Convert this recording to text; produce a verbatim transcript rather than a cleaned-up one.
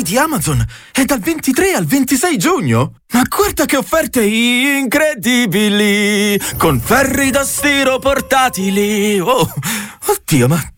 di Amazon è dal ventitré al ventisei giugno. Ma guarda che offerte incredibili! Con ferri da stiro portatili! Oh, oddio, ma